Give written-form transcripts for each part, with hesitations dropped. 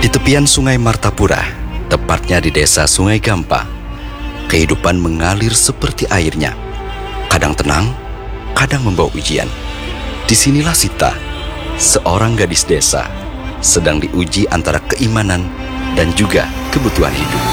Di tepian Sungai Martapura, tepatnya di desa Sungai Gampa, kehidupan mengalir seperti airnya. Kadang tenang, kadang membawa ujian. Disinilah Sita, seorang gadis desa, sedang diuji antara keimanan dan juga kebutuhan hidup.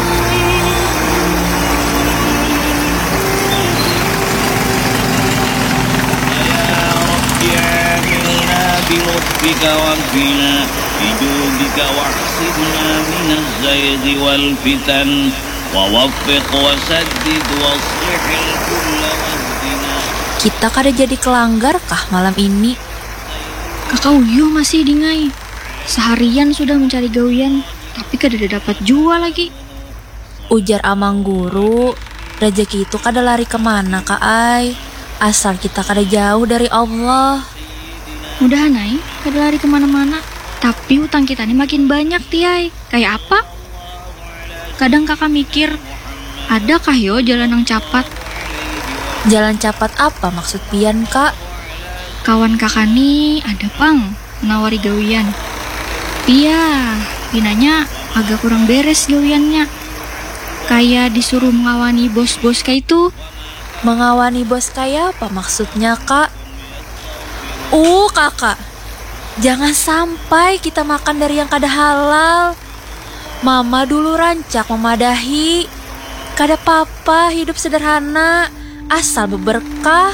Kita kada jadi kelanggar kah malam ini? Kakak Uyuh masih di ngai. Seharian sudah mencari gawian, tapi kada dapat jua lagi. Ujar amang guru, rezeki itu kada lari kemana Kak Ai, asal kita kada jauh dari Allah. Mudahan Ai kada lari kemana-mana, tapi utang kita ini makin banyak Tiai. Kayak apa? Kadang kakak mikir, adakah yo jalan yang cepat? Jalan cepat apa maksud pian Kak? Kawan kakak nih ada pang menawari gawian. Iya, pinanya agak kurang beres gawiannya. Kayak disuruh mengawani bos-bos kayak itu. Mengawani bos kayak apa maksudnya Kak? Kakak, jangan sampai kita makan dari yang kada halal. Mama dulu rancak memadahi, kada apa-apa hidup sederhana, asal berberkah.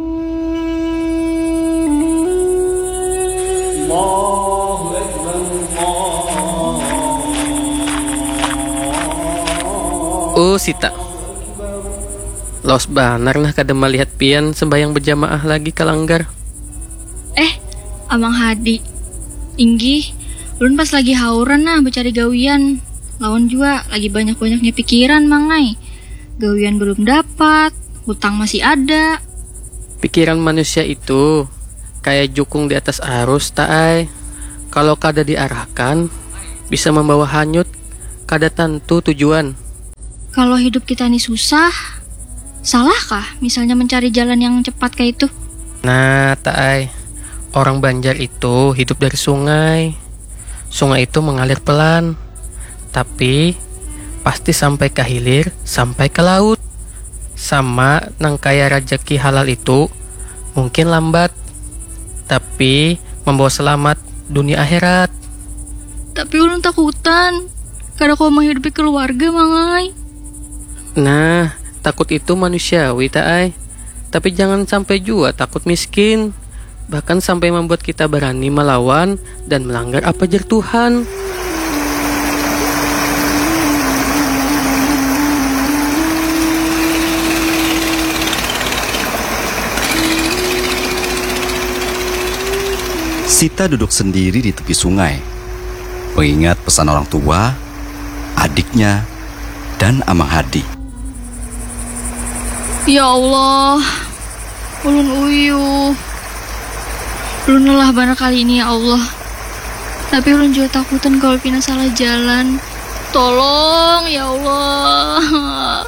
Sita, los banar lah kada melihat pian sembahyang berjamaah lagi kalanggar. Amang Hadi, Inggi, ulun pas lagi hauran nah mencari gawian. Lawan juga lagi banyak-banyaknya pikiran mangai. Gawian belum dapat, hutang masih ada. Pikiran manusia itu kayak jukung di atas arus taai. Kalau kada diarahkan, bisa membawa hanyut, kada tentu tujuan. Kalau hidup kita ini susah, salahkah misalnya mencari jalan yang cepat kayak itu? Nah, taai, orang Banjar itu hidup dari sungai. Sungai itu mengalir pelan, tapi pasti sampai ke hilir, sampai ke laut. Sama nang kaya rezeki halal itu mungkin lambat, tapi membawa selamat dunia akhirat. Tapi ulun takutan, kada kau menghidupi keluarga mangai. Nah, takut itu manusiawi taai. Tapi jangan sampai juga takut miskin, bahkan sampai membuat kita berani melawan dan melanggar apa jar Tuhan. Sita duduk sendiri di tepi sungai, mengingat pesan orang tua, adiknya, dan Amang Hadi. Ya Allah, ulun Uyuh. Ulun lelah banget kali ini ya Allah. Tapi ulun juga takutan kalau Pina salah jalan. Tolong ya Allah.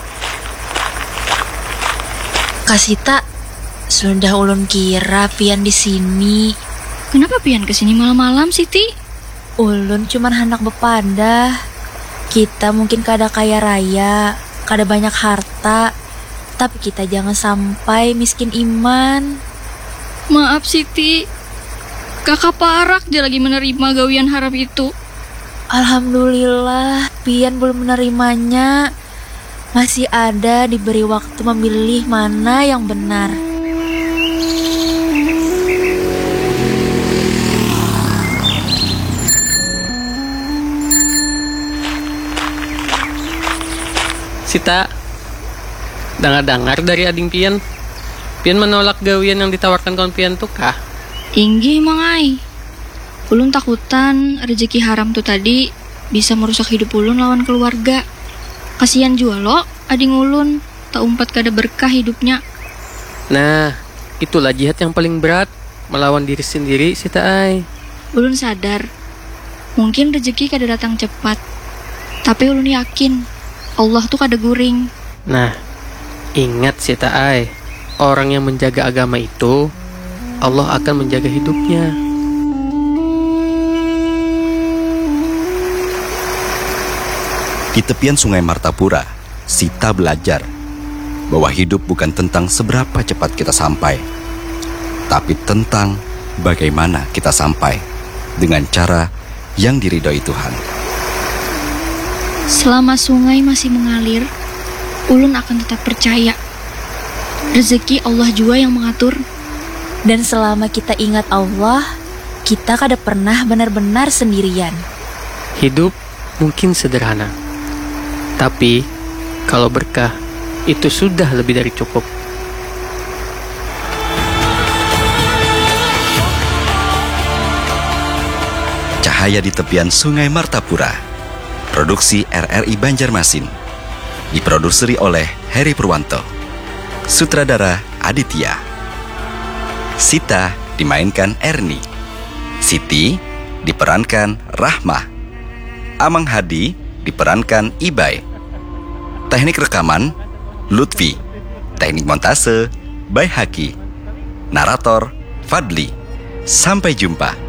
Kak Sita, sudah ulun kira pian di sini. Kenapa Pian kesini malam-malam Siti? Ulun cuman hendak bepandah. Kita mungkin kada kaya raya, kada banyak harta, tapi kita jangan sampai miskin iman. Maaf Siti, kakak parak dia lagi menerima gawian haram itu. Alhamdulillah, pian belum menerimanya. Masih ada diberi waktu memilih mana yang benar. Sita, dengar dari ading pian. Pian menolak gawian yang ditawarkan kawan pian tuh kah? Inggi mangai. Ulun takutan rezeki haram tuh tadi bisa merusak hidup ulun lawan keluarga. Kasihan juga lo, ading ulun tak umpat kada berkah hidupnya. Nah, itulah jihad yang paling berat, melawan diri sendiri Sita ai. Ulun sadar, mungkin rezeki kada datang cepat, tapi ulun yakin Allah tuh kada guring. Nah, ingat Sita ai, orang yang menjaga agama itu, Allah akan menjaga hidupnya. Di tepian Sungai Martapura, Sita belajar bahwa hidup bukan tentang seberapa cepat kita sampai, tapi tentang bagaimana kita sampai dengan cara yang diridhoi Tuhan. Selama sungai masih mengalir, ulun akan tetap percaya. Rezeki Allah juga yang mengatur. Dan selama kita ingat Allah, kita kada pernah benar-benar sendirian. Hidup mungkin sederhana, tapi kalau berkah itu sudah lebih dari cukup. Cahaya di tepian Sungai Martapura. Produksi RRI Banjarmasin. Diproduseri oleh Heri Purwanto. Sutradara Aditya. Sita dimainkan Erni. Siti diperankan Rahmah. Amang Hadi diperankan Ibai. Teknik rekaman Lutfi. Teknik montase Baihaki. Narator Fadli. Sampai jumpa.